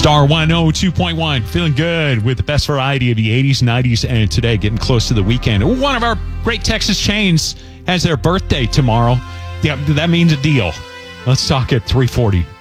Star 102.1, feeling good with the best variety of the 80s, 90s, and today, getting close to the weekend. One of our great Texas chains has their birthday tomorrow. Yeah, that means a deal. Let's talk at 3:40.